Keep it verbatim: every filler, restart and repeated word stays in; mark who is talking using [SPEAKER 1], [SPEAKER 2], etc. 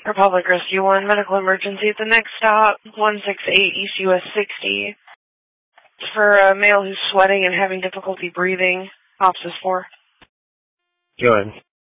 [SPEAKER 1] Republic Rescue one, medical emergency at the next stop, one six eight East U S sixty. It's for a male who's sweating and having difficulty breathing. Ops is four.
[SPEAKER 2] Go ahead.